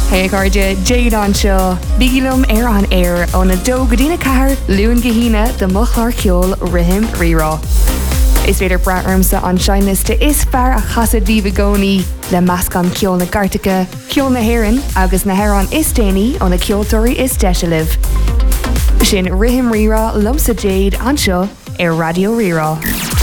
Hey Cardia, Jade on seo, Bílum an air on a dó godína cahar, Lún Gahina, the Muchlar Ciol, Rihim Rira. Is féidir braarmsa an seinliste is fear a chasad díbagóní le mascan Ciol na Gartica, Ciol na Héireann agus na Héireann is déanaí ó na Cioltóirí is deisiliv. Sin Rihim Rira lumsa Jade an seo ar Radio Rira.